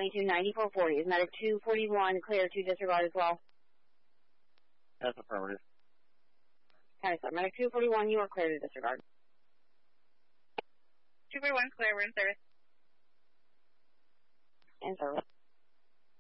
County 29440. Is medic 241 clear to disregard as well? That's affirmative. County Sub. Medic 241, you are clear to disregard. 241 clear, we're in service. In service.